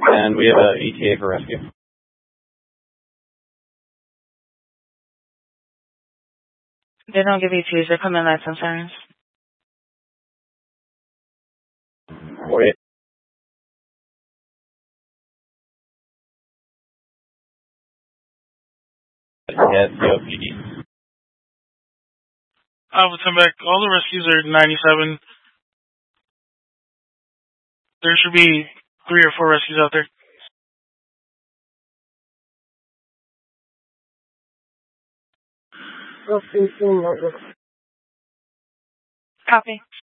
and we have an ETA for rescue. They don't give ETAs, they come in lights and sirens. 48. Yes, COPD. Alpha 10 back. All the rescues are 97. There should be 3 or 4 rescues out there. Copy.